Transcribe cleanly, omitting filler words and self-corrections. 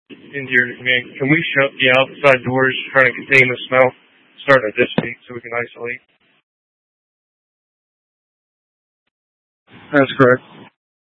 into your man. Can we shut the outside doors trying to contain the smell starting at this week so we can isolate? That's correct.